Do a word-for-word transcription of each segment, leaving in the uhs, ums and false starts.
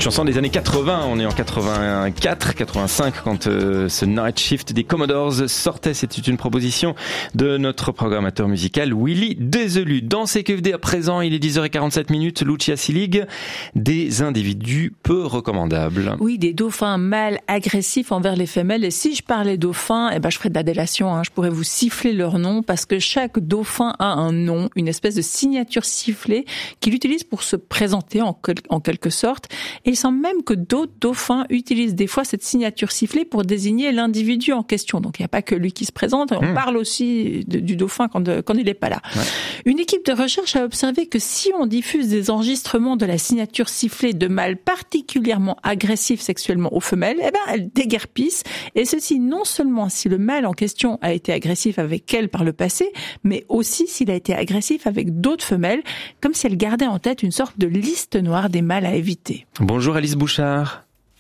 Chanson des années quatre-vingts, on est en quatre-vingt-quatre, quatre-vingt-cinq quand euh, ce Night Shift des Commodores sortait. C'était une proposition de notre programmateur musical Willy Déselu. Dans C Q F D à présent, il est dix heures quarante-sept minutes. Lucia Silig, des individus peu recommandables. Oui, des dauphins mâles agressifs envers les femelles. Et si je parlais dauphins, eh ben je ferais de la délation. Hein. Je pourrais vous siffler leur nom parce que chaque dauphin a un nom, une espèce de signature sifflée qu'il utilise pour se présenter en, en quelque sorte. Et il semble même que d'autres dauphins utilisent des fois cette signature sifflée pour désigner l'individu en question. Donc il n'y a pas que lui qui se présente, on mmh. parle aussi de, du dauphin quand, de, quand il n'est pas là. Ouais. Une équipe de recherche a observé que si on diffuse des enregistrements de la signature sifflée de mâles particulièrement agressifs sexuellement aux femelles, eh ben elles déguerpissent. Et ceci non seulement si le mâle en question a été agressif avec elles par le passé, mais aussi s'il a été agressif avec d'autres femelles, comme si elles gardaient en tête une sorte de liste noire des mâles à éviter. Bonjour Alice Bouchard.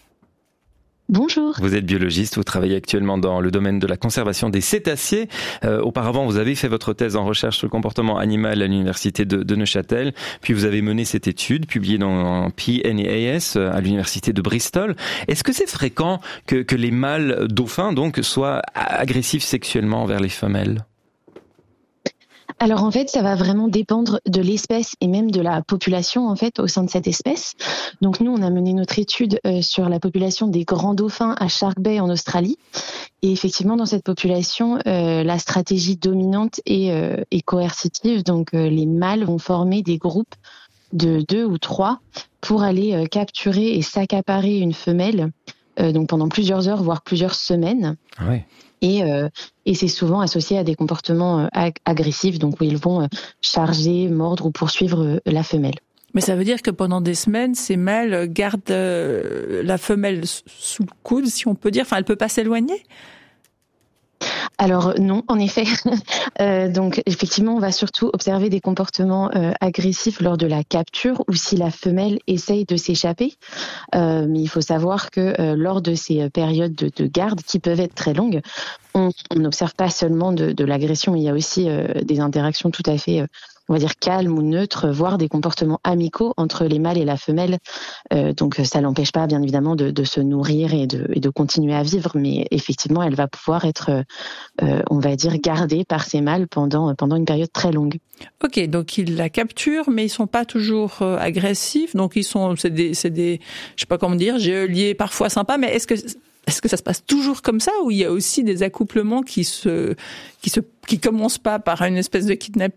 Bonjour. Vous êtes biologiste, vous travaillez actuellement dans le domaine de la conservation des cétacés. Euh, auparavant, vous avez fait votre thèse en recherche sur le comportement animal à l'université de, de Neuchâtel, puis vous avez mené cette étude, publiée dans P N A S à l'université de Bristol. Est-ce que c'est fréquent que, que les mâles dauphins donc soient agressifs sexuellement envers les femelles ? Alors en fait, ça va vraiment dépendre de l'espèce et même de la population en fait au sein de cette espèce. Donc nous, on a mené notre étude euh, sur la population des grands dauphins à Shark Bay en Australie. Et effectivement, dans cette population, euh, la stratégie dominante est, euh, est coercitive. Donc euh, les mâles vont former des groupes de deux ou trois pour aller euh, capturer et s'accaparer une femelle euh, donc pendant plusieurs heures, voire plusieurs semaines. Ouais. Et, euh, et c'est souvent associé à des comportements euh, ag- agressifs, donc où ils vont euh, charger, mordre ou poursuivre euh, la femelle. Mais ça veut dire que pendant des semaines, ces mâles gardent euh, la femelle sous le coude, si on peut dire. Enfin, elle peut pas s'éloigner ? Alors non, en effet. euh, donc effectivement, on va surtout observer des comportements euh, agressifs lors de la capture ou si la femelle essaye de s'échapper. Euh, mais il faut savoir que euh, lors de ces périodes de, de garde, qui peuvent être très longues, on n'observe pas seulement de, de l'agression, il y a aussi euh, des interactions tout à fait, euh, on va dire, calmes ou neutres, voire des comportements amicaux entre les mâles et la femelle. Euh, donc ça l'empêche pas, bien évidemment, de, de se nourrir et de, et de continuer à vivre, mais effectivement, elle va pouvoir être, euh, on va dire, gardée par ces mâles pendant, pendant une période très longue. Ok, donc ils la capturent, mais ils sont pas toujours euh, agressifs, donc ils sont, c'est des, c'est des, je sais pas comment dire, geôliers parfois sympas, mais est-ce que Est-ce que ça se passe toujours comme ça ou il y a aussi des accouplements qui se qui se qui commencent pas par une espèce de kidnapping ?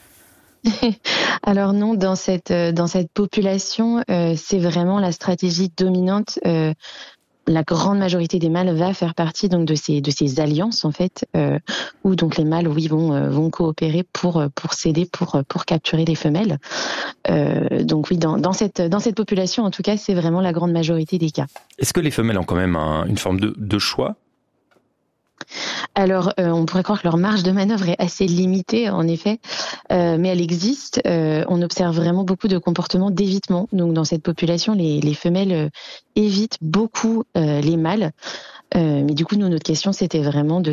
Alors non, dans cette dans cette population, euh, c'est vraiment la stratégie dominante. Euh, la grande majorité des mâles va faire partie donc de ces de ces alliances en fait, euh, où donc les mâles oui vont euh, vont coopérer pour pour s'aider pour pour capturer les femelles. Euh, donc oui, dans dans cette dans cette population en tout cas, c'est vraiment la grande majorité des cas. Est-ce que les femelles ont quand même un, une forme de, de choix ? Alors, euh, on pourrait croire que leur marge de manœuvre est assez limitée, en effet, euh, mais elle existe. Euh, on observe vraiment beaucoup de comportements d'évitement. Donc, dans cette population, les, les femelles euh, évitent beaucoup euh, les mâles. Euh, mais du coup, nous, notre question, c'était vraiment de